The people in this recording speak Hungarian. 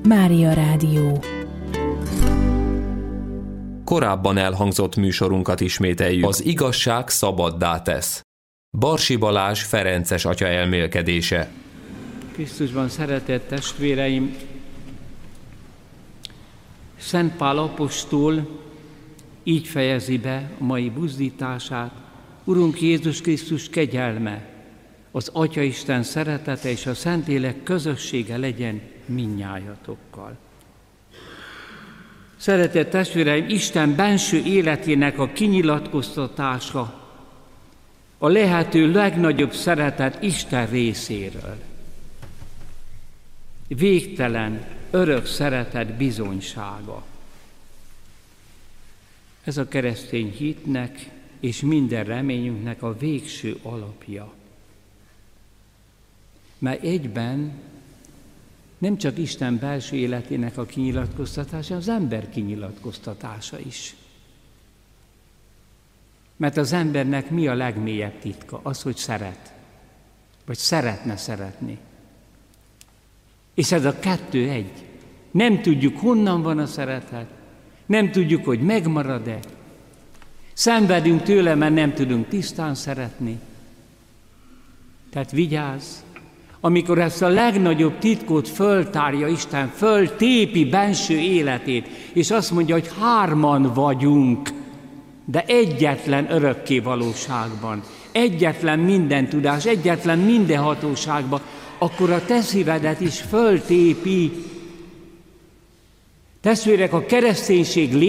Mária Rádió. Korábban elhangzott műsorunkat ismételjük. Az igazság szabaddá tesz. Barsi Balázs ferences atya elmélkedése. Krisztusban szeretett testvéreim, Szent Pál apostol így fejezi be a mai buzdítását: Urunk Jézus Krisztus kegyelme, az Atyaisten szeretete és a Szentlélek közössége legyen mindnyájatokkal. Szeretett testvéreim, Isten benső életének a kinyilatkoztatása a lehető legnagyobb szeretet Isten részéről. Végtelen, örök szeretet bizonysága. Ez a keresztény hitnek és minden reményünknek a végső alapja. Mert egyben nem csak Isten belső életének a kinyilatkoztatása, az ember kinyilatkoztatása is. Mert az embernek mi a legmélyebb titka? Az, hogy szeret, vagy szeretne szeretni. És ez a kettő egy. Nem tudjuk, honnan van a szeretet, nem tudjuk, hogy megmarad-e. Szenvedünk tőle, mert nem tudunk tisztán szeretni. Tehát vigyázz, amikor ezt a legnagyobb titkot föltárja Isten, föltépi benső életét, és azt mondja, hogy hárman vagyunk, de egyetlen örökké valóságban, egyetlen minden tudás, egyetlen minden hatóságban, akkor a te szívedet is föltépi. Testvérek, a kereszténység